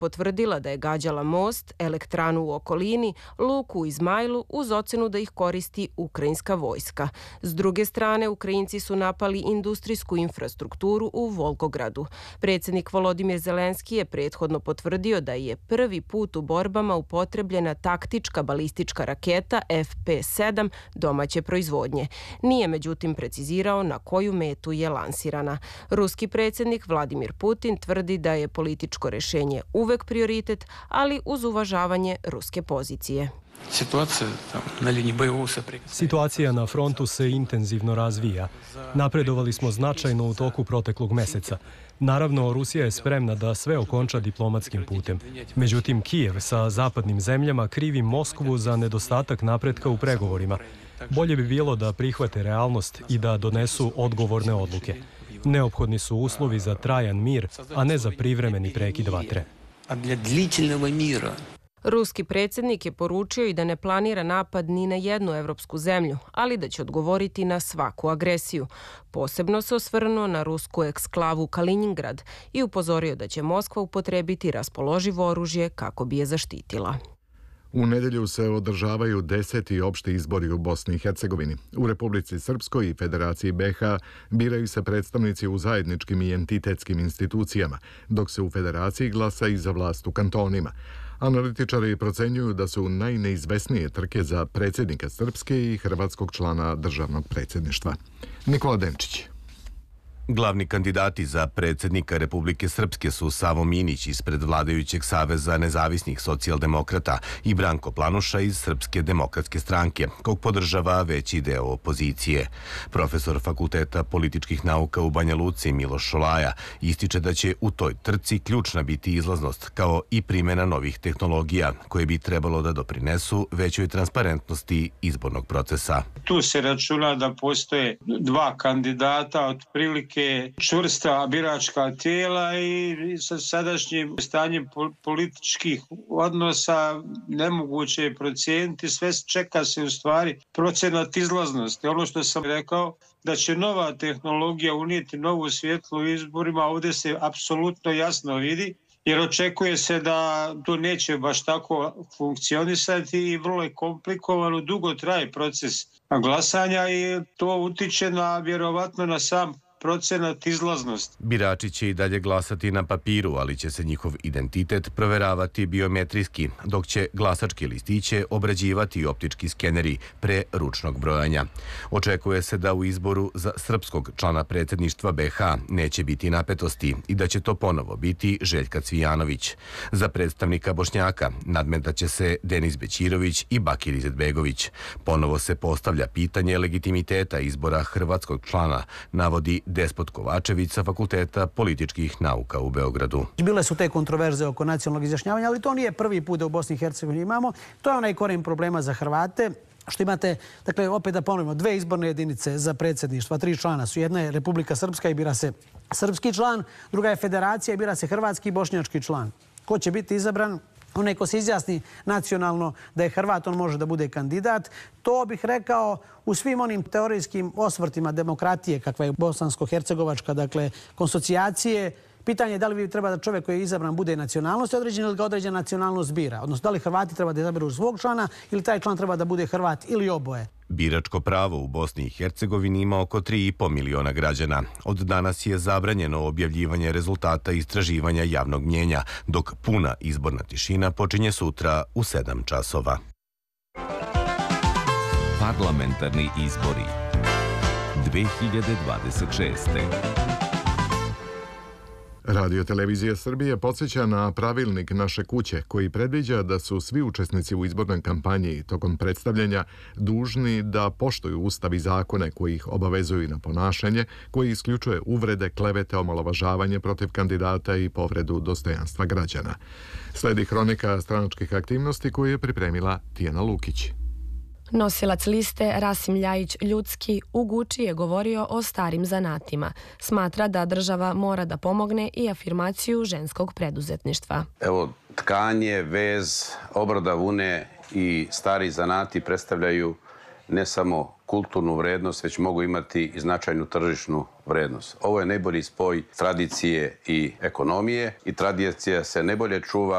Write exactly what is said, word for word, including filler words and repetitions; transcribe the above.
potvrdila da je gađala most, elektranu u okolini, luku u Izmajlu uz ocenu da ih koristi ukrajinska vojska. S druge strane, Ukrajinci su napali industrijsku infrastrukturu u Volgogradu. Predsjednik Volodimir Zelenski je prethodno potvrdio da je prvi put u borbama upotrebljena taktička balistička raketa F P sedam domaće proizvodnje. Nije međutim precizirao na koju metu je lansirana. Ruski predsjednik Vladimir Putin tvrdi da je političko rješenje uvek prioritet, ali uz uvažavanje ruske pozicije. Situacija na frontu se intenzivno razvija. Napredovali smo značajno u toku proteklog meseca. Naravno, Rusija je spremna da sve okonča diplomatskim putem. Međutim, Kijev sa zapadnim zemljama krivi Moskvu za nedostatak napretka u pregovorima. Bolje bi bilo da prihvate realnost i da donesu odgovorne odluke. Neophodni su uslovi za trajan mir, a ne za privremeni prekid vatre. Ruski predsjednik je poručio i da ne planira napad ni na jednu evropsku zemlju, ali da će odgovoriti na svaku agresiju. Posebno se osvrnuo na rusku eksklavu Kaliningrad i upozorio da će Moskva upotrebiti raspoloživo oružje kako bi je zaštitila. U nedjelju se održavaju deseti opšti izbori u Bosni i Hercegovini. U Republici Srpskoj i Federaciji B H biraju se predstavnici u zajedničkim i entitetskim institucijama, dok se u Federaciji glasa i za vlast u kantonima. Analitičari procenjuju da su najneizvesnije trke za predsjednika Srpske i hrvatskog člana državnog predsjedništva. Nikola Demčić. Glavni kandidati za predsjednika Republike Srpske su Savo Minić ispred vladajućeg Saveza nezavisnih socijaldemokrata i Branko Planuša iz Srpske demokratske stranke, kog podržava veći deo opozicije. Profesor Fakulteta političkih nauka u Banja Luci Miloš Šolaja ističe da će u toj trci ključna biti izlaznost, kao i primjena novih tehnologija, koje bi trebalo da doprinesu većoj transparentnosti izbornog procesa. Tu se računa da postoje dva kandidata, otprilike čvrsta biračka tijela i sa sadašnjim stanjem političkih odnosa nemoguće je procijeniti. Sve čeka se u stvari procenat izlaznosti. Ono što sam rekao, da će nova tehnologija unijeti novu svjetlu u izborima, ovdje se apsolutno jasno vidi, jer očekuje se da to neće baš tako funkcionisati i vrlo je komplikovano, dugo traje proces glasanja i to utiče na, vjerovatno na sam procenat izlaznosti. Birači će i dalje glasati na papiru, ali će se njihov identitet proveravati biometrijski, dok će glasački listiće obrađivati optički skeneri pre ručnog brojanja. Očekuje se da u izboru za srpskog člana predsjedništva B H neće biti napetosti i da će to ponovo biti Željka Cvijanović. Za predstavnika Bošnjaka nadmetaće se Denis Bećirović i Bakir Izetbegović. Ponovo se postavlja pitanje legitimiteta izbora hrvatskog člana, navodi Despot Kovačević sa Fakulteta političkih nauka u Beogradu. Bile su te kontroverze oko nacionalnog izjašnjavanja, ali to nije prvi put da u Bosni i Hercegovini imamo. To je onaj koren problema za Hrvate. Što imate, dakle, opet da ponovimo, dve izborne jedinice za predsjedništva, tri člana su. Jedna je Republika Srpska i bira se srpski član, druga je Federacija i bira se hrvatski i bošnjački član. Ko će biti izabran? Onaj ko se izjasni nacionalno da je Hrvat, on može da bude kandidat. To bih rekao u svim onim teorijskim osvrtima demokratije, kakva je bosansko-hercegovačka, dakle, konsocijacije. Pitanje je da li bi treba da čovjek koji je izabran bude nacionalnost određen ili ga određena nacionalnost bira. Odnosno, da li Hrvati treba da izaberu svog člana ili taj član treba da bude Hrvat ili oboje. Biračko pravo u Bosni i Hercegovini ima oko tri i po miliona građana. Od danas je zabranjeno objavljivanje rezultata istraživanja javnog mnjenja, dok puna izborna tišina počinje sutra u sedam časova. Parlamentarni izbori dve hiljade dvadeset šeste. Radio Televizija Srbije podsjeća na pravilnik Naše kuće koji predviđa da su svi učesnici u izbornoj kampanji tokom predstavljanja dužni da poštuju ustav i zakone koji ih obavezuju na ponašanje, koji isključuje uvrede, klevete, omalovažavanje protiv kandidata i povredu dostojanstva građana. Sledi hronika stranačkih aktivnosti koju je pripremila Tijana Lukić. Nosilac liste Rasim Ljajić Ljudski u Guči je govorio o starim zanatima. Smatra da država mora da pomogne i afirmaciju ženskog preduzetništva. Evo, tkanje, vez, obrada vune i stari zanati predstavljaju ne samo kulturnu vrednost, već mogu imati i značajnu tržišnu vrednost. Ovo je najbolji spoj tradicije i ekonomije i tradicija se najbolje čuva